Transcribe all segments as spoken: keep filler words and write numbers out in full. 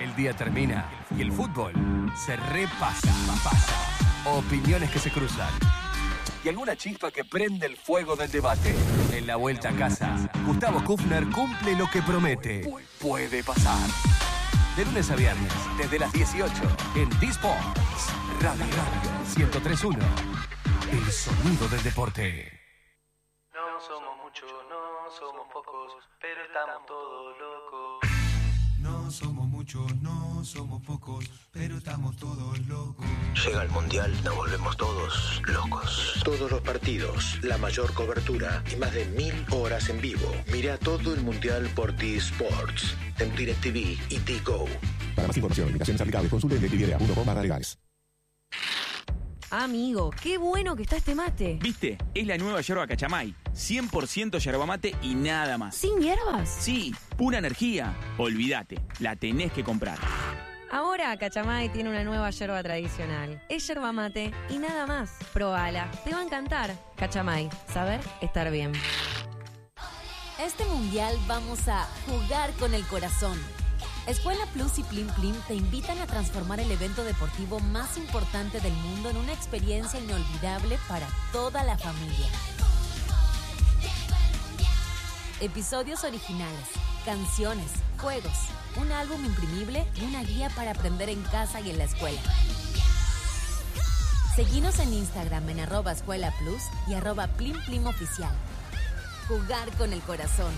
El día termina y el fútbol se repasa. Pasa. Opiniones que se cruzan. Y alguna chispa que prende el fuego del debate. En la vuelta a casa, Gustavo Kufner cumple lo que promete. Puede pasar. De lunes a viernes, desde las dieciocho, en D-Sports. Radio Radio ciento tres punto uno. El sonido del deporte. No somos muchos, no somos pocos, pero estamos todos locos. No somos muchos, no somos pocos, pero estamos todos locos. Llega el Mundial, nos volvemos todos locos. Todos los partidos, la mayor cobertura y más de mil horas en vivo. Mira todo el Mundial por D-Sports, en DirecTV y T-Go. Para más información, limitaciones aplicables, consulte en directv punto com barra legales. Amigo, qué bueno que está este mate. ¿Viste? Es la nueva yerba Cachamay. cien por ciento yerba mate y nada más. ¿Sin hierbas? Sí, pura energía. Olvídate, la tenés que comprar. Ahora Cachamay tiene una nueva yerba tradicional. Es yerba mate y nada más. Probala, te va a encantar. Cachamay, saber estar bien. Este mundial vamos a jugar con el corazón. Escuela Plus y Plim Plim te invitan a transformar el evento deportivo más importante del mundo en una experiencia inolvidable para toda la familia. Episodios originales, canciones, juegos, un álbum imprimible y una guía para aprender en casa y en la escuela. Seguinos en Instagram en arroba Escuela Plus y arroba Plim Plim Oficial. Jugar con el corazón.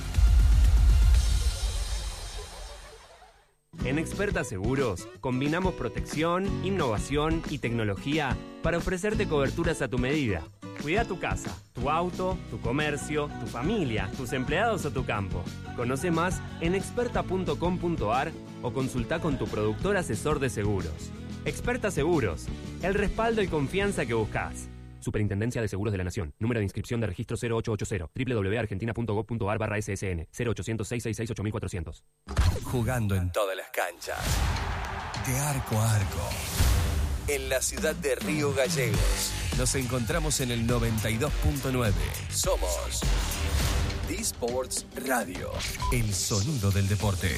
En Experta Seguros, combinamos protección, innovación y tecnología para ofrecerte coberturas a tu medida. Cuida tu casa, tu auto, tu comercio, tu familia, tus empleados o tu campo. Conoce más en experta punto com punto a r o consulta con tu productor asesor de seguros. Experta Seguros, el respaldo y confianza que buscas. Superintendencia de Seguros de la Nación. Número de inscripción de registro cero ocho ocho cero. doble u doble u doble u punto argentina punto gov punto a r barra S S N. cero ochocientos seis sesenta y seis ocho mil cuatrocientos. Jugando en todas las canchas. De arco a arco. En la ciudad de Río Gallegos. Nos encontramos en el noventa y dos punto nueve. Somos D-Sports Radio. El sonido del deporte.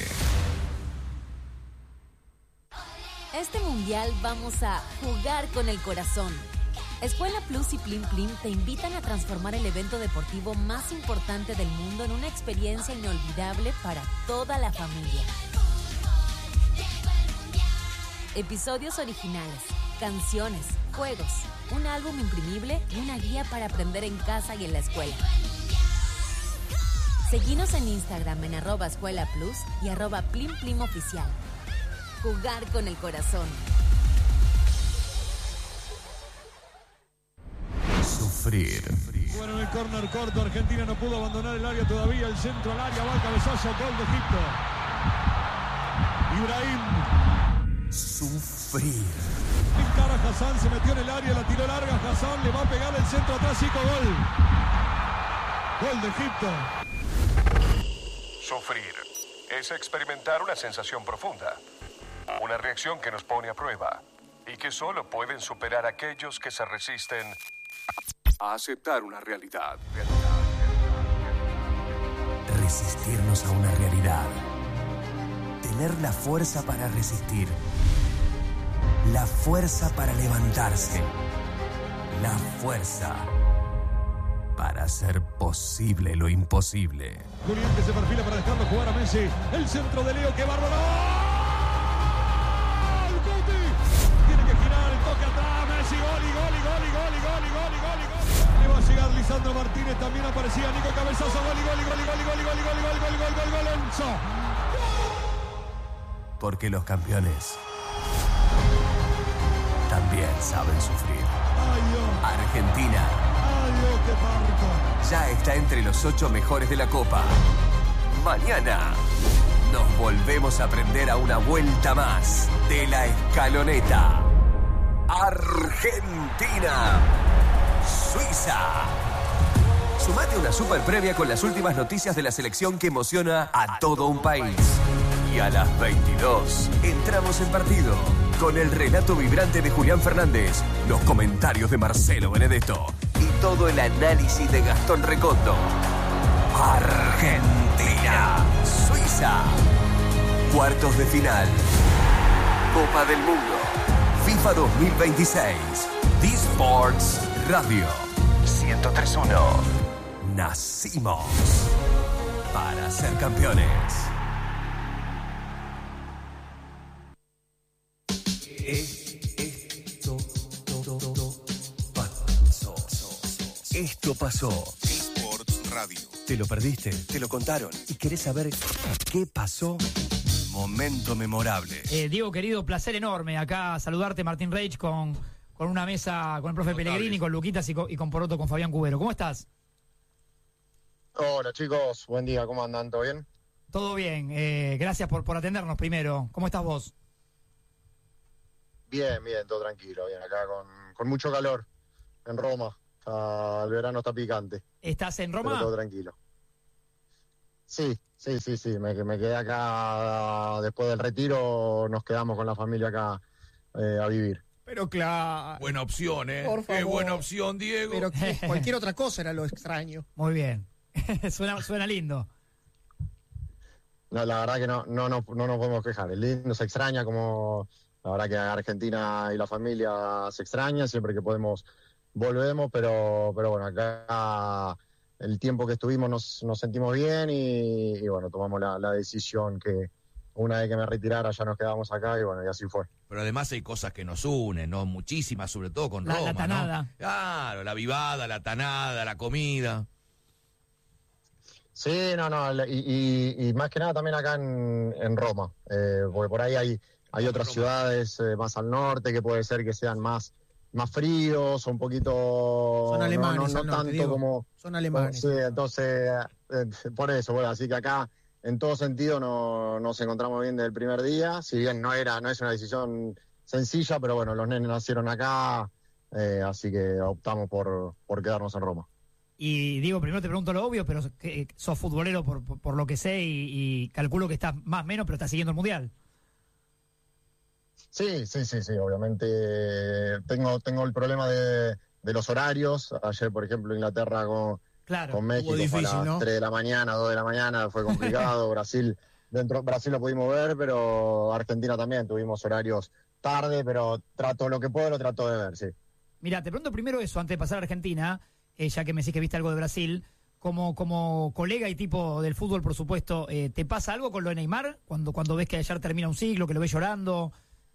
Este mundial vamos a jugar con el corazón. Escuela Plus y Plim Plim te invitan a transformar el evento deportivo más importante del mundo en una experiencia inolvidable para toda la familia. Episodios originales, canciones, juegos, un álbum imprimible y una guía para aprender en casa y en la escuela. Seguinos en Instagram en arroba Escuela Plus y arroba Plim Plim Oficial. Jugar con el corazón. Sufrir. Bueno, en el córner corto, Argentina no pudo abandonar el área todavía. El centro al área, va el cabezazo, gol de Egipto. Ibrahim. Sufrir. Encara Hassan, se metió en el área, la tiró larga. Hassan le va a pegar el centro atrás, Zico, gol. Gol de Egipto. Sufrir es experimentar una sensación profunda. Una reacción que nos pone a prueba y que solo pueden superar aquellos que se resisten a aceptar una realidad. Resistirnos a una realidad. Tener la fuerza para resistir. La fuerza para levantarse. La fuerza para hacer posible lo imposible. Julián que se perfila para dejarlo jugar a Messi. El centro de Leo, que bárbaro. Tiene que girar, el toque atrás, Messi, gol y gol y gol y gol y gol y gol y gol y gol. Le va a llegar Lisandro Martínez, también aparecía Nico Cabezazo, gol y gol y gol y gol y gol y gol y gol y gol y gol gol gol gol Enzo. Porque los campeones también saben sufrir. Ay, Dios. Argentina. Ay, Dios, qué parto. Ya está entre los ocho mejores de la Copa. Mañana nos volvemos a prender a una vuelta más de la escaloneta. Argentina, Suiza. Sumate a una super previa con las últimas noticias de la selección que emociona a todo un país. Y a las veintidós entramos en partido con el relato vibrante de Julián Fernández, los comentarios de Marcelo Benedetto y todo el análisis de Gastón Recondo. Argentina, Suiza. Cuartos de final. Copa del Mundo. FIFA dos mil veintiséis. D-Sports Radio. ciento tres punto uno. Nacimos para ser campeones. Esto, pasó. Esto pasó. D-Sports Radio. ¿Te lo perdiste? ¿Te lo contaron? ¿Y querés saber qué pasó? Momento memorable. Eh, Diego, querido, placer enorme acá saludarte, Martín Reich, con, con una mesa con el profe Notable. Pellegrini, con Luquitas y con, y con Poroto, con Fabián Cubero. ¿Cómo estás? Hola chicos, buen día, ¿cómo andan? ¿Todo bien? Todo bien, eh, gracias por, por atendernos primero. ¿Cómo estás vos? Bien, bien, todo tranquilo, bien, acá con, con mucho calor en Roma. Está- el verano está picante. ¿Estás en Pero Roma? todo tranquilo. Sí, sí, sí, sí, me, me quedé acá después del retiro, nos quedamos con la familia acá eh, a vivir. Pero claro. Buena opción, ¿eh? Por Qué favor. buena opción, Diego. Pero que cualquier otra cosa era lo extraño. Muy bien. suena, suena lindo. No, la verdad que no, no, no, no nos podemos quejar. El lindo se extraña, como la verdad que Argentina y la familia se extrañan, siempre que podemos volvemos, pero, pero bueno, acá el tiempo que estuvimos nos, nos sentimos bien y, y bueno, tomamos la, la decisión que una vez que me retirara ya nos quedamos acá y bueno, y así fue. Pero además hay cosas que nos unen, ¿no? Muchísimas, sobre todo con La- la Roma, tanada. ¿no? Claro, la vivada, la tanada, la comida. Sí, no, no, la- y, y- y más que nada también acá en, en Roma, eh, porque por ahí hay, hay otras ciudades eh, más al norte que puede ser que sean más, más fríos o un poquito... Son no- alemanes, no, no, al norte, tanto Diego. como... Son alemanes. Sí, entonces, eh, por eso, bueno, así que acá en todo sentido no, nos encontramos bien desde el primer día, si bien no era, no es una decisión sencilla, pero bueno, los nenes nacieron acá, eh, así que optamos por, por quedarnos en Roma. Y Diego, primero te pregunto lo obvio, pero que, sos futbolero por, por, por lo que sé y, y calculo que estás más o menos, pero estás siguiendo el Mundial. Sí, sí, sí, sí, obviamente eh, tengo, tengo el problema de, de los horarios. Ayer, por ejemplo, Inglaterra con, Claro. con México Hubo difícil, fue a las ¿no? tres de la mañana, dos de la mañana, fue complicado. Brasil, dentro Brasil lo pudimos ver, pero Argentina también tuvimos horarios tarde, pero trato lo que puedo, lo trato de ver, sí. Mira, te pregunto primero eso, antes de pasar a Argentina, eh, ya que me decís que viste algo de Brasil, como, como colega y tipo del fútbol, por supuesto, eh, ¿te pasa algo con lo de Neymar? Cuando, cuando ves que ayer termina un ciclo, que lo ves llorando.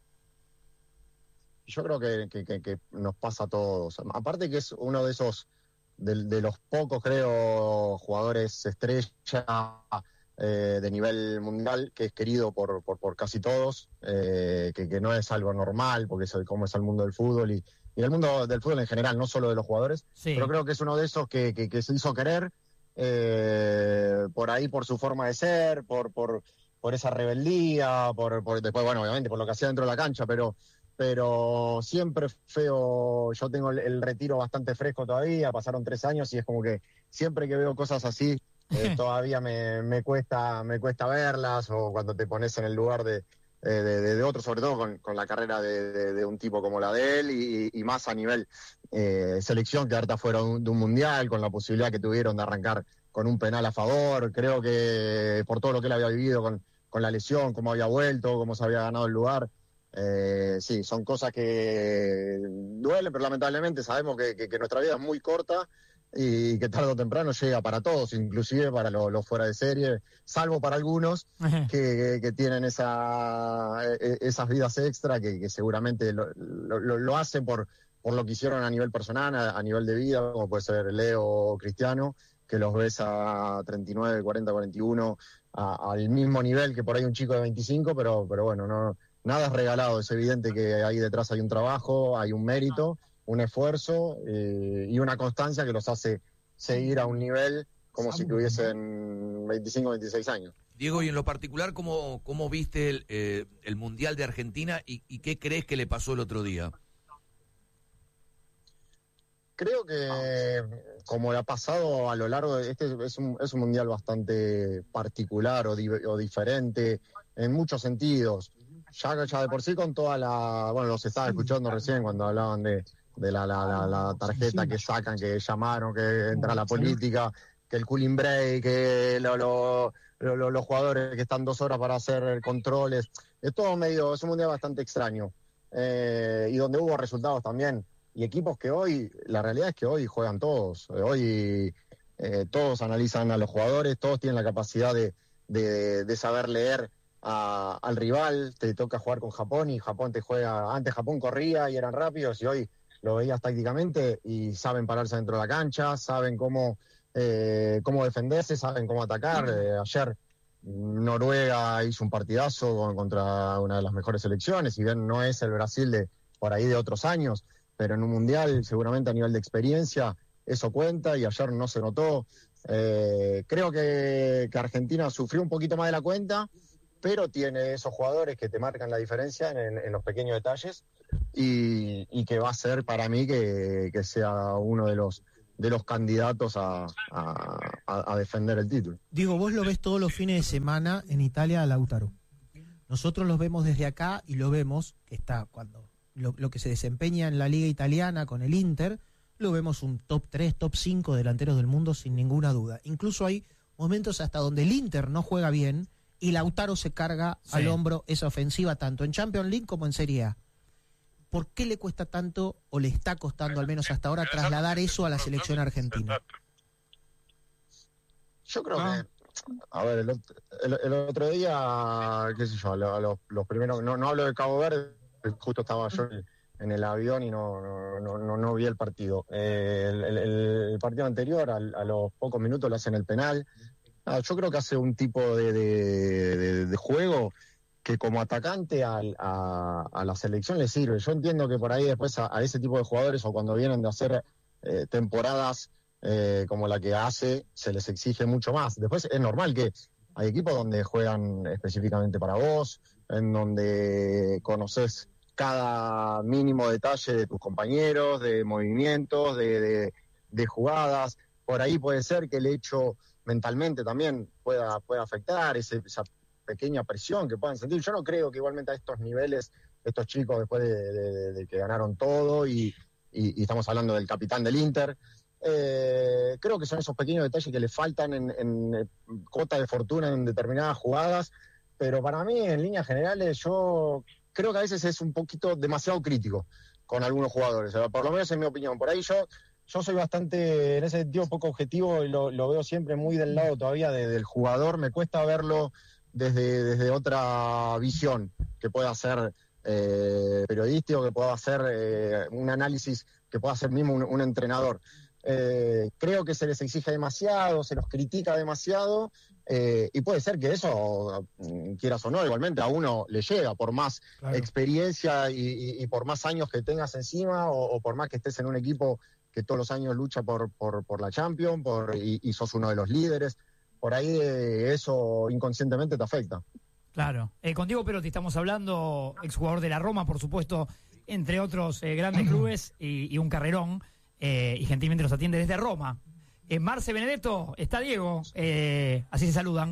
Yo creo que, que- que- que nos pasa a todos. Aparte que es uno de esos, de, de los pocos, creo, jugadores estrella eh, de nivel mundial, que es querido por, por, por casi todos, eh, que, que no es algo normal, porque es el- como es el mundo del fútbol y, y el mundo del fútbol en general, no solo de los jugadores, Sí. pero creo que es uno de esos que, que, que se hizo querer, eh, por ahí, por su forma de ser, por, por, por esa rebeldía, por, por después, bueno, obviamente por lo que hacía dentro de la cancha, pero pero siempre feo, yo tengo el, el retiro bastante fresco todavía, pasaron tres años y es como que siempre que veo cosas así, eh, todavía me, me cuesta me cuesta verlas, o cuando te pones en el lugar de, eh, de, de, de otro, sobre todo con, con la carrera de, de, de un tipo como la de él, y, y más a nivel eh, selección, quedarte afuera de un, de un mundial, con la posibilidad que tuvieron de arrancar con un penal a favor. Creo que por todo lo que él había vivido con, con la lesión, cómo había vuelto, cómo se había ganado el lugar, Eh, sí, son cosas que duelen, pero lamentablemente sabemos que, que, que nuestra vida es muy corta y que tarde o temprano llega para todos, inclusive para los lo fuera de serie, salvo para algunos que, que, que tienen esa, eh, esas vidas extra que, que seguramente lo, lo, lo hacen por, por lo que hicieron a nivel personal, a, a nivel de vida, como puede ser Leo o Cristiano, que los ves a treinta y nueve, cuarenta, cuarenta y uno, a, al mismo nivel que por ahí un chico de veinticinco, pero, pero bueno, no... Nada es regalado, es evidente que ahí detrás hay un trabajo, hay un mérito, un esfuerzo eh, y una constancia que los hace seguir a un nivel como si tuviesen veinticinco, veintiséis años. Diego, y en lo particular, ¿cómo, cómo viste el, eh, el Mundial de Argentina y, y qué crees que le pasó el otro día? Creo que, como le ha pasado a lo largo de este, es un, es un mundial bastante particular o, di, o diferente en muchos sentidos. Ya, ya de por sí con toda la... Bueno, los estaba escuchando recién cuando hablaban de, de la, la, la, la tarjeta que sacan, que llamaron, que entra la política, que el cooling break, que lo, lo, lo, lo, los jugadores que están dos horas para hacer controles. Es todo medio, es un mundial bastante extraño. Eh, y donde hubo resultados también. Y equipos que hoy, la realidad es que hoy juegan todos. Hoy eh, todos analizan a los jugadores, todos tienen la capacidad de, de, de saber leer a, al rival. Te toca jugar con Japón y Japón te juega. Antes Japón corría y eran rápidos y hoy lo veías tácticamente y saben pararse dentro de la cancha, saben cómo, eh, cómo defenderse, saben cómo atacar. Eh, ayer Noruega hizo un partidazo contra una de las mejores selecciones, si bien no es el Brasil de por ahí de otros años, pero en un mundial seguramente a nivel de experiencia eso cuenta y ayer no se notó. Eh, creo que, que Argentina sufrió un poquito más de la cuenta, pero tiene esos jugadores que te marcan la diferencia en, en los pequeños detalles y, y que va a ser para mí que, que sea uno de los de los candidatos a, a, a defender el título. Diego, vos lo ves todos los fines de semana en Italia a Lautaro. Nosotros los vemos desde acá y lo vemos, que está cuando lo, lo que se desempeña en la liga italiana con el Inter, lo vemos un top tres, top cinco delanteros del mundo sin ninguna duda. Incluso hay momentos hasta donde el Inter no juega bien y Lautaro se carga sí. al hombro esa ofensiva tanto en Champions League como en Serie A. ¿Por qué le cuesta tanto, o le está costando al menos hasta ahora, trasladar eso a la selección argentina? Yo creo que, a ver, el, el, el otro día, qué sé yo, los, los primeros, no, no hablo de Cabo Verde, justo estaba yo en el avión y no, no, no, no vi el partido. Eh, el, el, el partido anterior, a, a los pocos minutos le hacen el penal. Ah, yo creo que hace un tipo de, de, de, de juego que como atacante a, a, a la selección le sirve. Yo entiendo que por ahí después a, a ese tipo de jugadores o cuando vienen de hacer eh, temporadas eh, como la que hace, se les exige mucho más. Después es normal que hay equipos donde juegan específicamente para vos, en donde conoces cada mínimo detalle de tus compañeros, de movimientos, de, de, de jugadas. Por ahí puede ser que el hecho mentalmente también pueda, pueda afectar ese, esa pequeña presión que puedan sentir. Yo no creo que igualmente a estos niveles, estos chicos después de, de, de que ganaron todo y, y, y estamos hablando del capitán del Inter, eh, creo que son esos pequeños detalles que le faltan en, en cuota de fortuna en determinadas jugadas, pero para mí en líneas generales yo creo que a veces es un poquito demasiado crítico con algunos jugadores, por lo menos en mi opinión. Por ahí yo yo soy bastante, en ese sentido, poco objetivo y lo, lo veo siempre muy del lado todavía de, del jugador. Me cuesta verlo desde, desde otra visión que pueda ser eh, periodístico, que pueda hacer eh, un análisis que pueda hacer mismo un, un entrenador. Eh, creo que se les exige demasiado, se los critica demasiado eh, y puede ser que eso, quieras o no, igualmente a uno le llega por más claro. experiencia y, y, y por más años que tengas encima o, o por más que estés en un equipo que todos los años lucha por, por, por la Champions por, y, y sos uno de los líderes. Por ahí eh, eso inconscientemente te afecta. Claro. Eh, con Diego Perotti estamos hablando, exjugador de la Roma, por supuesto, entre otros eh, grandes clubes y, y un carrerón, eh, y gentilmente nos atiende desde Roma. Eh, Marce Benedetto, está Diego, eh, así se saludan.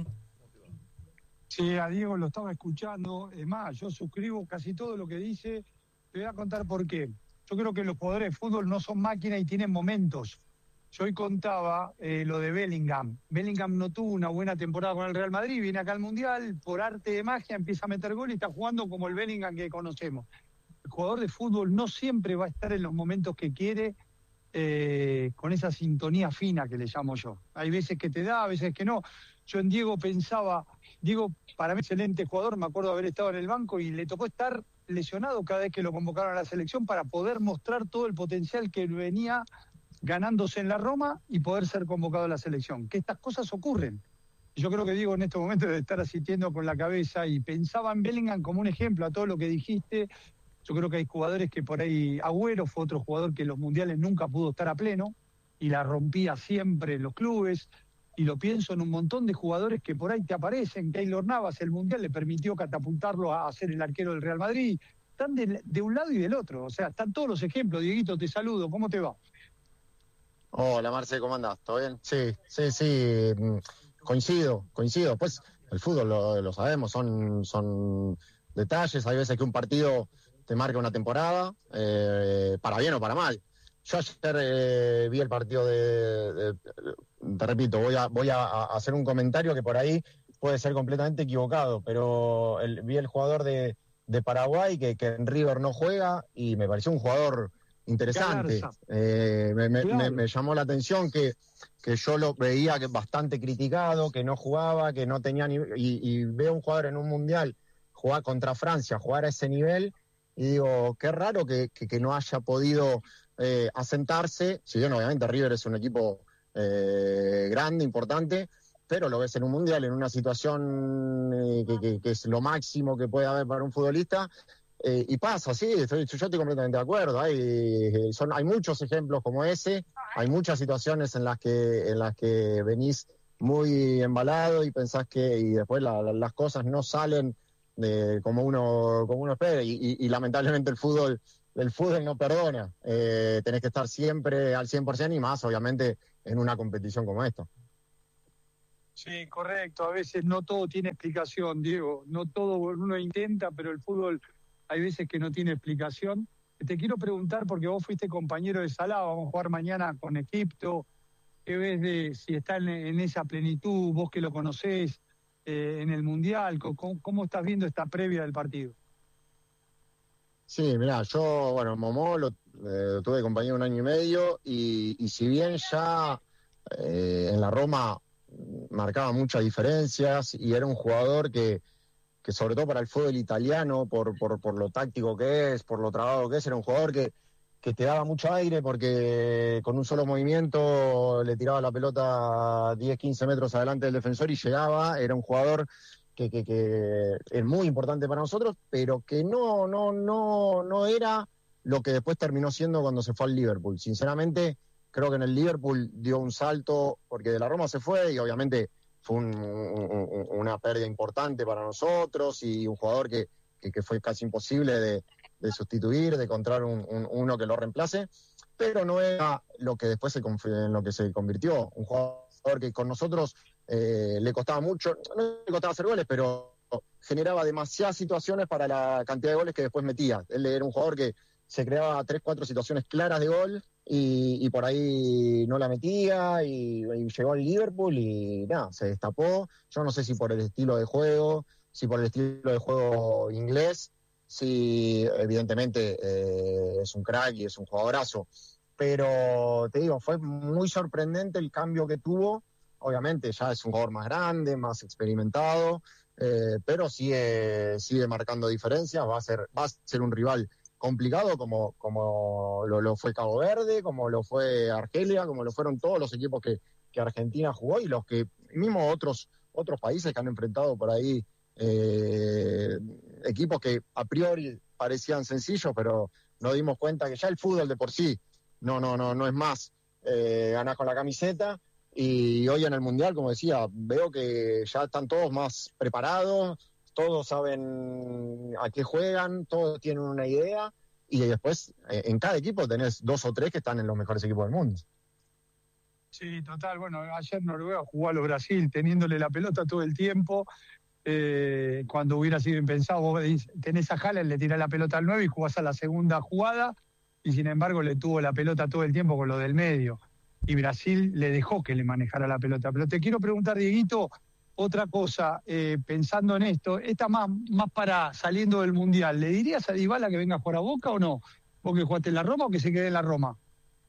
Sí, a Diego lo estaba escuchando, es más, yo suscribo casi todo lo que dice, te voy a contar por qué. Yo creo que los jugadores de fútbol no son máquinas y tienen momentos. Yo hoy contaba eh, lo de Bellingham. Bellingham no tuvo una buena temporada con el Real Madrid, viene acá al Mundial, por arte de magia empieza a meter gol y está jugando como el Bellingham que conocemos. El jugador de fútbol no siempre va a estar en los momentos que quiere, eh, con esa sintonía fina que le llamo yo. Hay veces que te da, a veces que no. Yo en Diego pensaba, Diego para mí excelente jugador, me acuerdo haber estado en el banco y le tocó estar lesionado cada vez que lo convocaron a la selección para poder mostrar todo el potencial que venía ganándose en la Roma y poder ser convocado a la selección. Que estas cosas ocurren. Yo creo que Diego en este momento debe estar asistiendo con la cabeza y pensaba en Bellingham como un ejemplo a todo lo que dijiste. Yo creo que hay jugadores que por ahí, Agüero fue otro jugador que en los mundiales nunca pudo estar a pleno y la rompía siempre en los clubes. Y lo pienso en un montón de jugadores que por ahí te aparecen. Keylor Navas, el Mundial le permitió catapultarlo a ser el arquero del Real Madrid. Están de, de un lado y del otro. O sea, están todos los ejemplos. Dieguito, te saludo. ¿Cómo te va? Hola, Marce, ¿cómo andás? ¿Todo bien? Sí, sí, sí. Coincido, coincido. Pues el fútbol lo, lo sabemos, son, son detalles. Hay veces que un partido te marca una temporada, eh, para bien o para mal. Yo ayer eh, vi el partido de, de, de... Te repito, voy a voy a, a hacer un comentario que por ahí puede ser completamente equivocado, pero el, vi el jugador de, de Paraguay que, que en River no juega y me pareció un jugador interesante. Eh, me, me, me, me llamó la atención que, que yo lo veía que bastante criticado, que no jugaba, que no tenía ni, y, y veo un jugador en un mundial jugar contra Francia, jugar a ese nivel, y digo, qué raro que, que, que no haya podido eh, asentarse, si bien obviamente River es un equipo eh, grande, importante, pero lo ves en un mundial, en una situación eh, que, que, que es lo máximo que puede haber para un futbolista. Eh, y pasa, sí, estoy, yo estoy completamente de acuerdo. Hay, son, hay muchos ejemplos como ese, hay muchas situaciones en las que, en las que venís muy embalado y pensás que y después la, la, las cosas no salen de, como uno como uno espera. Y, y, y lamentablemente el fútbol el fútbol no perdona. Eh, tenés que estar siempre al cien por ciento y más, obviamente, en una competición como esta. Sí, correcto. A veces no todo tiene explicación, Diego. No todo uno intenta, pero el fútbol hay veces que no tiene explicación. Te quiero preguntar, porque vos fuiste compañero de Salah, vamos a jugar mañana con Egipto. ¿Qué ves de si está en, en esa plenitud, vos que lo conocés, eh, en el Mundial? ¿Cómo, ¿Cómo estás viendo esta previa del partido? Sí, mirá, yo, bueno, Momó lo eh, tuve de compañero un año y medio y, y si bien ya eh, en la Roma marcaba muchas diferencias y era un jugador que que sobre todo para el fútbol italiano, por, por, por lo táctico que es, por lo trabado que es, era un jugador que, que te daba mucho aire porque con un solo movimiento le tiraba la pelota diez, quince metros adelante del defensor y llegaba. Era un jugador que, que, que es muy importante para nosotros, pero que no, no, no, no era lo que después terminó siendo cuando se fue al Liverpool. Sinceramente, creo que en el Liverpool dio un salto, porque de la Roma se fue y obviamente fue un, un, una pérdida importante para nosotros y un jugador que, que, que fue casi imposible de, de sustituir, de encontrar un, un, uno que lo reemplace, pero no era lo que después se, en lo que se convirtió. Un jugador que con nosotros eh, le costaba mucho, no le costaba hacer goles, pero generaba demasiadas situaciones para la cantidad de goles que después metía. Él era un jugador que se creaba tres, cuatro situaciones claras de gol y, y por ahí no la metía y, y llegó al Liverpool y nada, se destapó. Yo no sé si por el estilo de juego, si por el estilo de juego inglés, si evidentemente eh, es un crack y es un jugadorazo, pero te digo, fue muy sorprendente el cambio que tuvo. Obviamente ya es un jugador más grande, más experimentado, eh, pero sigue, sigue marcando diferencias. Va a ser, va a ser un rival complicado como, como lo, lo fue Cabo Verde, como lo fue Argelia, como lo fueron todos los equipos que, que Argentina jugó y los que mismo otros otros países que han enfrentado por ahí eh, equipos que a priori parecían sencillos, pero nos dimos cuenta que ya el fútbol de por sí no no no no es más eh, ganar con la camiseta. Y hoy en el Mundial, como decía, veo que ya están todos más preparados, todos saben a qué juegan, todos tienen una idea, y después eh, en cada equipo tenés dos o tres que están en los mejores equipos del mundo. Sí, total. Bueno, ayer Noruega jugó a los Brasil teniéndole la pelota todo el tiempo. Eh, cuando hubiera sido impensado, vos tenés a Haaland, le tirás la pelota al nueve y jugás a la segunda jugada, y sin embargo le tuvo la pelota todo el tiempo con lo del medio. Y Brasil le dejó que le manejara la pelota. Pero te quiero preguntar, Dieguito, otra cosa, eh, pensando en esto, esta más, más para saliendo del Mundial, ¿le dirías a Dybala que venga a jugar a Boca o no? ¿Vos que jugaste en la Roma o que se quede en la Roma?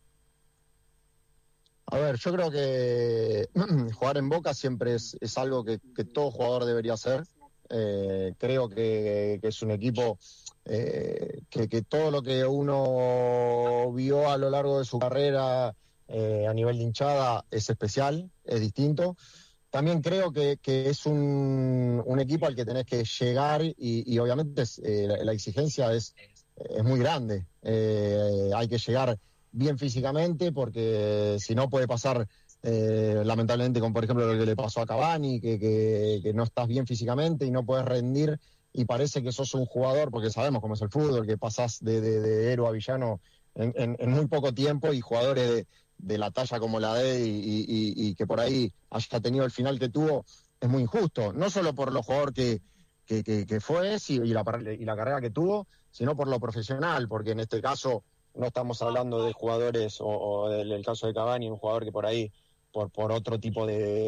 A ver, yo creo que jugar en Boca siempre es, es algo que, que todo jugador debería hacer. Eh, creo que, que es un equipo eh, que, que todo lo que uno vio a lo largo de su carrera eh, a nivel de hinchada es especial, es distinto. También creo que, que es un, un equipo al que tenés que llegar y, y obviamente es, eh, la, la exigencia es, es muy grande. Eh, hay que llegar bien físicamente porque si no puede pasar eh, lamentablemente con por ejemplo lo que le pasó a Cavani, que, que, que no estás bien físicamente y no puedes rendir y parece que sos un jugador, porque sabemos cómo es el fútbol, que pasás de, de, de héroe a villano en, en, en muy poco tiempo, y jugadores de de la talla como la de y, y, y que por ahí haya tenido el final que tuvo, es muy injusto, no solo por lo jugador que, que, que, que fue sí, y, la, y la carrera que tuvo, sino por lo profesional, porque en este caso no estamos hablando de jugadores, o, o del el caso de Cavani, un jugador que por ahí, por, por otro tipo de,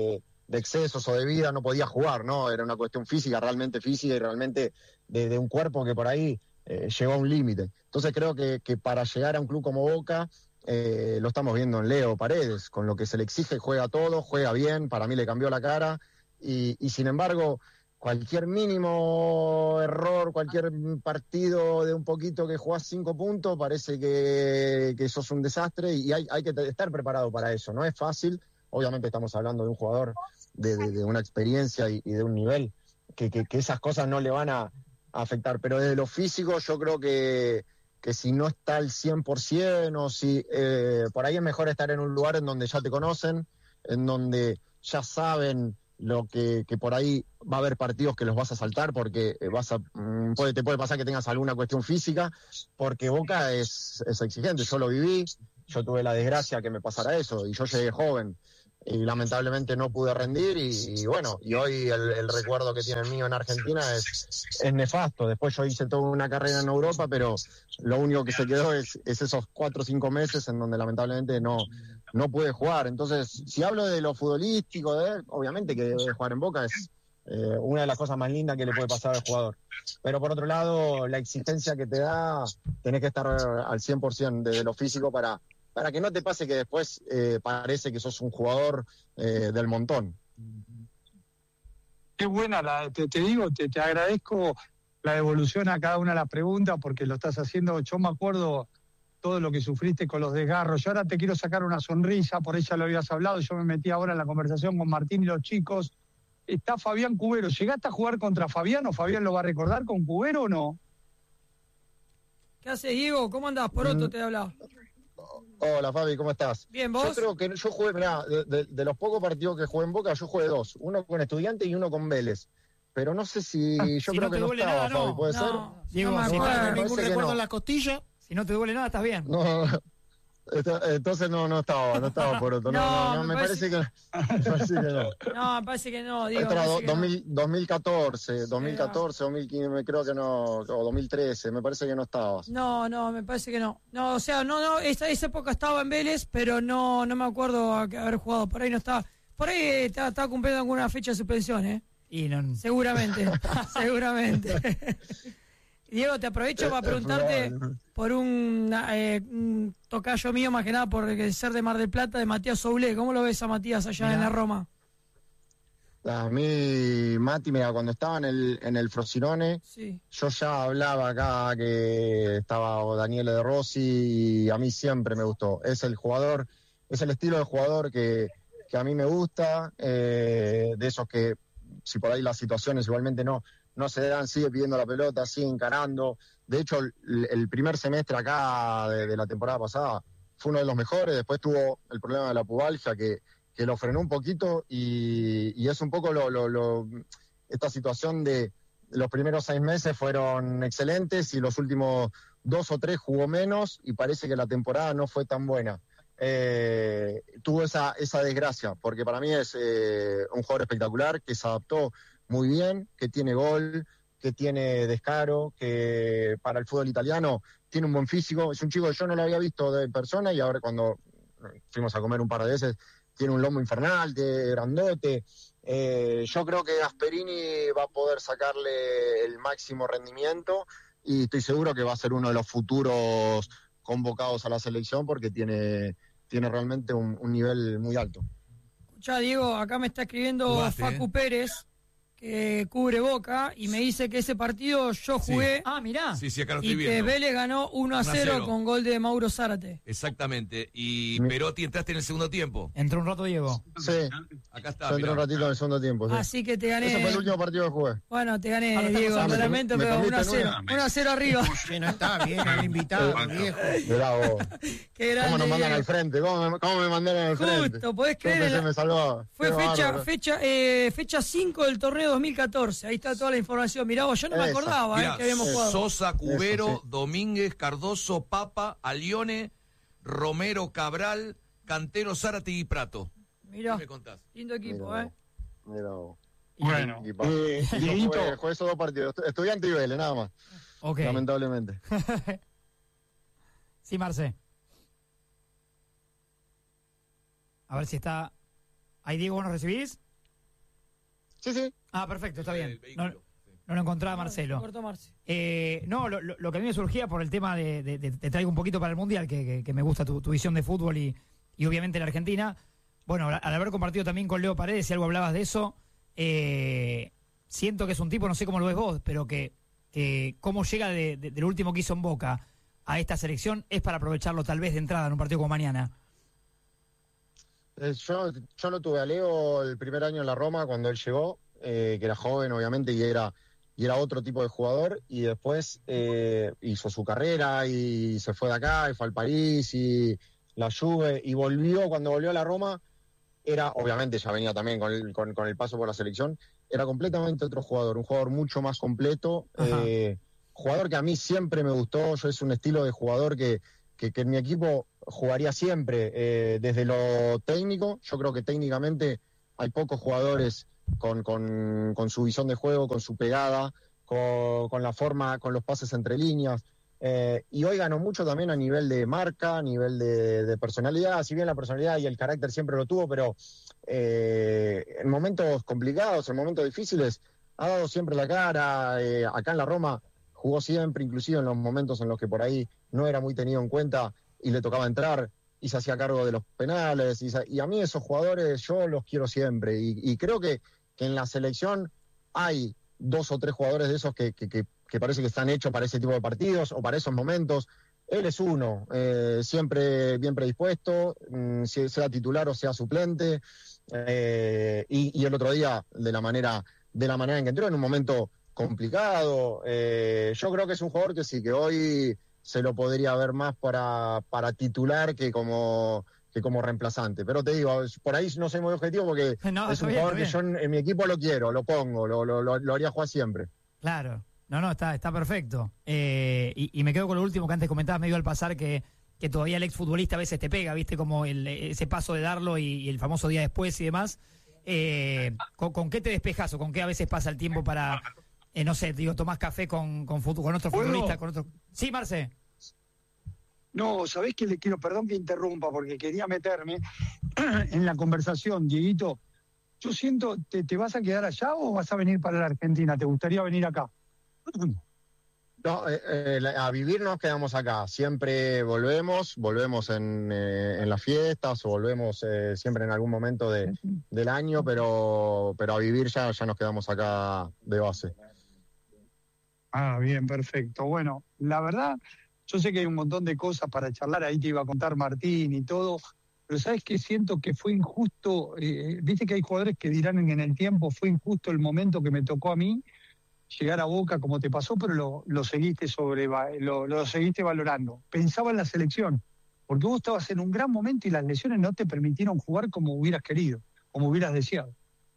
de excesos o de vida no podía jugar, ¿no? Era una cuestión física, realmente física y realmente de, de un cuerpo que por ahí eh, llegó a un límite. Entonces creo que, que para llegar a un club como Boca, eh, lo estamos viendo en Leo Paredes, con lo que se le exige, juega todo, juega bien, para mí le cambió la cara, y, y sin embargo, cualquier mínimo error, cualquier partido de un poquito que jugás cinco puntos, parece que, que sos un desastre, y hay, hay que estar preparado para eso, no es fácil. Obviamente estamos hablando de un jugador de, de, de una experiencia y, y de un nivel que, que, que esas cosas no le van a, a afectar. Pero desde lo físico yo creo que, que si no está al cien por ciento o si eh, por ahí es mejor estar en un lugar en donde ya te conocen, en donde ya saben lo que, que por ahí va a haber partidos que los vas a saltar porque vas a mm, puede, te puede pasar que tengas alguna cuestión física, porque Boca es, es exigente. Yo lo viví, yo tuve la desgracia que me pasara eso y yo llegué joven y lamentablemente no pude rendir y, y bueno, y hoy el, el recuerdo que tiene el mío en Argentina es, es nefasto. Después yo hice toda una carrera en Europa, pero lo único que se quedó es, es esos cuatro o cinco meses en donde lamentablemente no, no pude jugar. Entonces, si hablo de lo futbolístico, de, obviamente que debe jugar en Boca es eh, una de las cosas más lindas que le puede pasar al jugador. Pero por otro lado, la exigencia que te da, tenés que estar al cien por ciento desde lo físico para para que no te pase que después eh, parece que sos un jugador eh, del montón. Qué buena, la, te, te digo, te, te agradezco la devolución a cada una de las preguntas porque lo estás haciendo. Yo me acuerdo todo lo que sufriste con los desgarros. Yo ahora te quiero sacar una sonrisa, por ella lo habías hablado, yo me metí ahora en la conversación con Martín y los chicos. Está Fabián Cubero. ¿Llegaste a jugar contra Fabián o Fabián lo va a recordar con Cubero o no? ¿Qué haces, Diego? ¿Cómo andás? Poroto Mm. te habla. Hola Fabi, ¿cómo estás? Bien, ¿vos? Yo creo que yo jugué, mirá, de, de- de los pocos partidos que jugué en Boca, yo jugué dos. Uno con Estudiantes y uno con Vélez. Pero no sé si, yo si creo no te que no duele estaba, nada, no. Fabi, ¿puede No. ser? Diego, No, si no me tienes ningún parece que recuerdo no. en la costilla, si no te duele nada, estás bien. No, Esto- entonces no, no estaba, no estaba por otro. No, no, no, No, me me parece, parece- que, me parece que no. No, me parece que no, Diego. Esto era me do- parece que no. dos mil, dos mil catorce, dos mil catorce, dos mil quince, me creo que no, o dos mil trece, me parece que no estabas. No, no, me parece que no. No, o sea, no, no, esa, esa época estaba en Vélez, pero no, no me acuerdo a- haber jugado. Por ahí no estaba. Por ahí eh, estaba, estaba cumpliendo alguna fecha de suspensión, ¿eh? Y no, Seguramente, seguramente. Diego, te aprovecho para preguntarte por un, eh, un tocayo mío, más que nada por ser de Mar del Plata, de Matías Soulé. ¿Cómo lo ves a Matías allá Mirá. en la Roma? A mí, Mati, mira, cuando estaba en el, en el Frosinone, Sí. yo ya hablaba acá que estaba Daniele De Rossi y a mí siempre me gustó. Es el jugador, es el estilo de jugador que, que a mí me gusta, eh, de esos que si por ahí las situaciones igualmente no, no se dan, sigue pidiendo la pelota, sigue encarando. De hecho, el, el primer semestre acá de, de la temporada pasada fue uno de los mejores, después tuvo el problema de la pubalgia que, que lo frenó un poquito y, y es un poco lo, lo, lo- esta situación de los primeros seis meses fueron excelentes y los últimos dos o tres jugó menos y parece que la temporada no fue tan buena. Eh, tuvo esa, esa desgracia, porque para mí es eh, un jugador espectacular, que se adaptó muy bien, que tiene gol, que tiene descaro, que para el fútbol italiano tiene un buen físico. Es un chico que yo no lo había visto de persona y ahora cuando fuimos a comer un par de veces, tiene un lomo infernal, de grandote. Eh, yo creo que Gasperini va a poder sacarle el máximo rendimiento y estoy seguro que va a ser uno de los futuros convocados a la selección porque tiene, tiene realmente un, un nivel muy alto. Escuchá, Diego, acá me está escribiendo Jugate, Facu eh. Pérez, que cubre Boca, y me dice que ese partido yo jugué. Sí. Ah, mirá. Sí, sí, acá lo Y estoy que viendo. Vélez ganó uno a cero con gol de Mauro Zárate. Exactamente. Y Perotti entraste en el segundo tiempo. Entró un rato Diego. Sí, Acá está. yo entré mirá. un ratito en el segundo tiempo. Sí. Así que te gané. Ese fue el último partido que jugué. Bueno, te Ah, gané, lo Diego. estamos Lo haciendo. lamento, Me pero comiste uno a cero. nueve. uno a cero arriba. Che, no está bien, el invitado, viejo. Mirá vos. Qué grande, ¿Cómo nos mandan Diego. al frente? ¿Cómo me, cómo me mandaron al frente? Justo, ¿podés Yo creer? pensé En la- me salvaba. Fue Qué fecha bárbaro. fecha eh, fecha cinco del torneo dos mil catorce. Ahí está toda la información. Mirá vos, yo no me Eso. acordaba eh, Mirá, que habíamos jugado. Sosa, Cubero, Eso, sí. Domínguez, Cardoso, Papa, Alione, Romero, Cabral, Cantero, Zárate y Prato. Mirá, ¿Qué me contás? lindo equipo, Mirá ¿eh? vos. Mirá vos. Bueno, Y pa- eh, yo Dieguito, jugué, jugué esos dos partidos. Estu- Estudiante y Vélez, nada más. Ok. Lamentablemente. Sí, Marce. A ver si está. ¿Ahí, Diego, vos nos recibís? Sí, sí. Ah, perfecto, está bien. No, no lo encontraba Marcelo. Eh, no, lo, lo, lo que a mí me surgía por el tema de, de, de te traigo un poquito para el Mundial, que, que, que me gusta tu, tu visión de fútbol y, y obviamente la Argentina. Bueno, al haber compartido también con Leo Paredes, si algo hablabas de eso, eh, siento que es un tipo, no sé cómo lo ves vos, pero que, que cómo llega de, de, del último que hizo en Boca a esta selección es para aprovecharlo tal vez de entrada en un partido como mañana. Eh, yo, yo lo tuve a Leo el primer año en la Roma cuando él llegó, eh, que era joven obviamente y era, y era otro tipo de jugador, y después eh, hizo su carrera y se fue de acá y fue al París y la Juve y volvió. Cuando volvió a la Roma era, obviamente ya venía también con el, con, con el paso por la selección, era completamente otro jugador, un jugador mucho más completo, eh, jugador que a mí siempre me gustó. Yo es un estilo de jugador que, que, que en mi equipo jugaría siempre, eh, desde lo técnico. Yo creo que técnicamente hay pocos jugadores con, con, con su visión de juego, con su pegada, con, con la forma, con los pases entre líneas. Eh, y hoy ganó mucho también a nivel de marca, a nivel de, de personalidad, si bien la personalidad y el carácter siempre lo tuvo, pero eh, en momentos complicados, en momentos difíciles, ha dado siempre la cara. Eh, acá en la Roma jugó siempre, inclusive en los momentos en los que por ahí no era muy tenido en cuenta y le tocaba entrar y se hacía cargo de los penales. Y, y a mí esos jugadores yo los quiero siempre. Y, y creo que, que en la selección hay dos o tres jugadores de esos que, que, que, que parece que están hechos para ese tipo de partidos o para esos momentos. Él es uno, eh, siempre bien predispuesto, mmm, sea titular o sea suplente. Eh, y, y el otro día, de la manera de la manera en que entró, en un momento complicado. Eh, yo creo que es un jugador que sí, que hoy se lo podría ver más para, para titular que como... que como reemplazante. Pero te digo, por ahí no soy muy objetivo porque no, es un bien, jugador que yo en, en mi equipo lo quiero, lo pongo, lo, lo, lo, lo haría jugar siempre. Claro, no, no, está, está perfecto. Eh, y, y me quedo con lo último que antes comentabas medio al pasar, que, que todavía el exfutbolista a veces te pega, viste, como el, ese paso de darlo y, y el famoso día después y demás. Eh, ¿con, ¿Con qué te despejas o con qué a veces pasa el tiempo para, eh, no sé, digo, tomás café con, con, fut- con otro futbolista, con otro... Sí, Marce. No, ¿sabés qué le quiero? Perdón que interrumpa, porque quería meterme en la conversación, Dieguito. Yo siento, ¿te, ¿te vas a quedar allá o vas a venir para la Argentina? ¿Te gustaría venir acá? No, eh, eh, a vivir nos quedamos acá. Siempre volvemos, volvemos en, eh, en las fiestas o volvemos eh, siempre en algún momento de, del año, pero, pero a vivir ya, ya nos quedamos acá de base. Ah, bien, perfecto. Bueno, la verdad... Yo sé que hay un montón de cosas para charlar, ahí te iba a contar Martín y todo, pero ¿sabes qué? Siento que fue injusto, eh, viste que hay jugadores que dirán en el tiempo, fue injusto el momento que me tocó a mí llegar a Boca como te pasó, pero lo, lo seguiste sobre, lo, lo seguiste valorando. Pensaba en la selección, porque vos estabas en un gran momento y las lesiones no te permitieron jugar como hubieras querido, como hubieras deseado.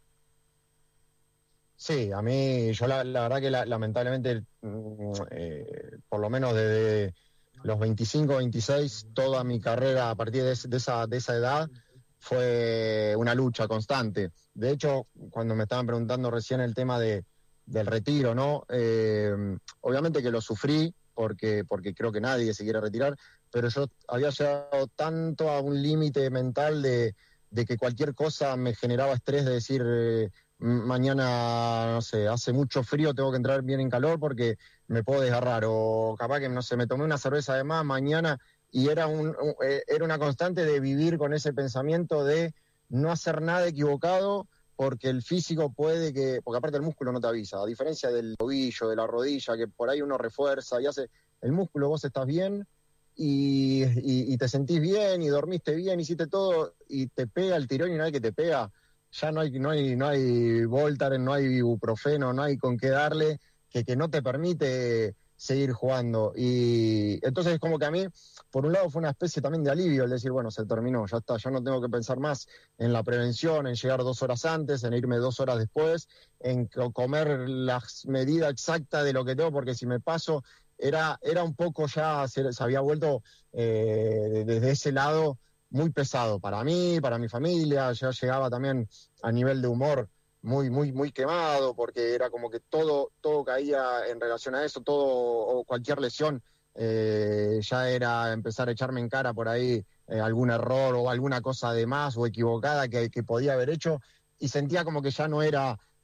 Sí, a mí, yo la, la verdad que la, lamentablemente, eh, por lo menos desde los veinticinco, veintiséis, toda mi carrera a partir de, de, esa, de esa edad fue una lucha constante. De hecho, cuando me estaban preguntando recién el tema de, del retiro, ¿no? Eh, obviamente que lo sufrí porque, porque creo que nadie se quiere retirar, pero yo había llegado tanto a un límite mental de, de que cualquier cosa me generaba estrés, de decir... Eh, mañana, no sé, hace mucho frío, tengo que entrar bien en calor porque me puedo desgarrar, o capaz que, no sé, me tomé una cerveza de más mañana, y era, un, un, era una constante de vivir con ese pensamiento de no hacer nada equivocado porque el físico puede que, porque aparte el músculo no te avisa, a diferencia del tobillo, de la rodilla, que por ahí uno refuerza y hace, el músculo vos estás bien y, y, y te sentís bien y dormiste bien, hiciste todo y te pega el tirón y no hay que te pega. Ya no hay, no hay, no hay Voltaren, no hay ibuprofeno, no hay con qué darle, que, que no te permite seguir jugando. Y entonces como que a mí, por un lado fue una especie también de alivio el decir, bueno, se terminó, ya está, ya no tengo que pensar más en la prevención, en llegar dos horas antes, en irme dos horas después, en comer la medida exacta de lo que tengo, porque si me paso, era, era un poco ya, se, se había vuelto eh, desde ese lado muy pesado para mí, para mi familia. Ya llegaba también a nivel de humor muy, muy, muy quemado, porque era como que todo, todo caía en relación a eso, todo, o cualquier lesión, eh, ya era empezar a echarme en cara por ahí eh, algún error o alguna cosa de más o equivocada que, que podía haber hecho, y sentía como que ya no era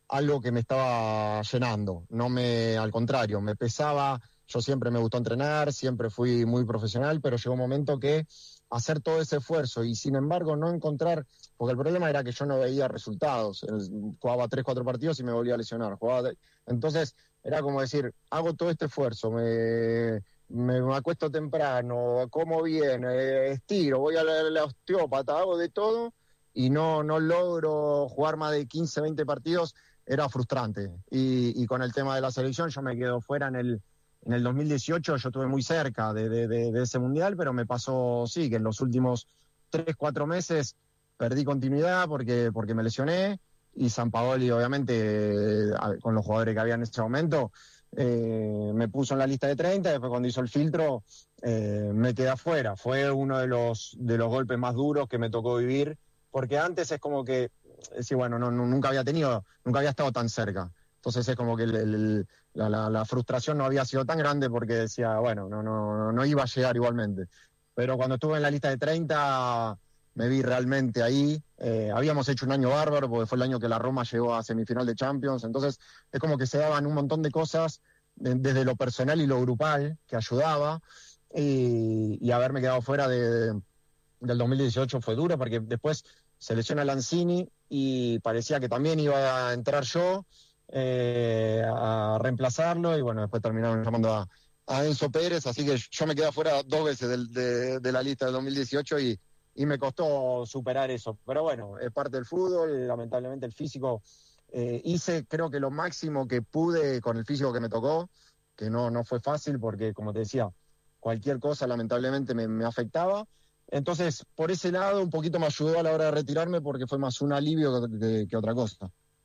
algo que me estaba llenando. No me, al contrario, me pesaba. Yo siempre me gustó entrenar, siempre fui muy profesional, pero llegó un momento que hacer todo ese esfuerzo y sin embargo no encontrar, porque el problema era que yo no veía resultados. Jugaba tres, cuatro partidos y me volvía a lesionar. Jugaba, entonces era como decir, hago todo este esfuerzo, me, me, me acuesto temprano, como bien, eh, estiro, voy a la, la osteópata, hago de todo y no, no logro jugar más de quince, veinte partidos. Era frustrante. Y, y con el tema de la selección yo me quedo fuera en el En el dos mil dieciocho yo estuve muy cerca de, de, de, de ese mundial, pero me pasó, sí, que en los últimos tres, cuatro meses perdí continuidad porque, porque me lesioné y Sampaoli, obviamente, eh, con los jugadores que había en ese momento, eh, me puso en la lista de treinta, después cuando hizo el filtro eh, me quedé afuera. Fue uno de los, de los golpes más duros que me tocó vivir, porque antes es como que, sí, bueno, no, no, nunca había tenido, nunca había estado tan cerca. Entonces es como que el, el, la, la, la frustración no había sido tan grande porque decía, bueno, no, no, no iba a llegar igualmente. Pero cuando estuve en la lista de treinta me vi realmente ahí. Eh, habíamos hecho un año bárbaro porque fue el año que la Roma llegó a semifinal de Champions. Entonces es como que se daban un montón de cosas de, desde lo personal y lo grupal que ayudaba. Y, y haberme quedado fuera de, del dos mil dieciocho fue duro porque después se lesiona Lanzini y parecía que también iba a entrar yo. Eh, a reemplazarlo y bueno, después terminaron llamando a, a Enzo Pérez, así que yo me quedé afuera dos veces del, de, de la lista del dos mil dieciocho y, y me costó superar eso, pero bueno, es parte del fútbol, lamentablemente el físico, eh, hice creo que lo máximo que pude con el físico que me tocó, que no, no fue fácil porque como te decía, cualquier cosa lamentablemente me, me afectaba. Entonces por ese lado un poquito me ayudó a la hora de retirarme porque fue más un alivio que, que, que otra cosa.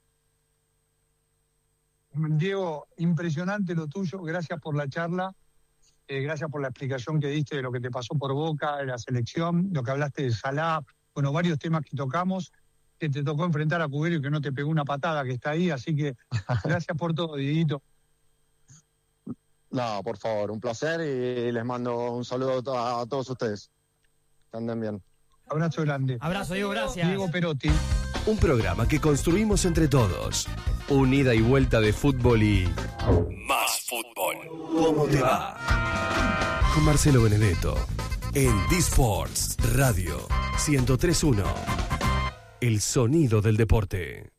Diego, impresionante lo tuyo, gracias por la charla, eh, gracias por la explicación que diste de lo que te pasó por Boca, de la selección, lo que hablaste de Salah, bueno, varios temas que tocamos, que te tocó enfrentar a Cubero y que no te pegó una patada que está ahí, así que gracias por todo, Dieguito. No, por favor, un placer y les mando un saludo a, a todos ustedes. Que anden bien. Abrazo grande. Abrazo, Diego, gracias. Diego Perotti. Un programa que construimos entre todos. Una ida y vuelta de fútbol y... más fútbol. ¿Cómo te va? Con Marcelo Benedetto. En D-Sports Radio ciento tres punto uno. El sonido del deporte.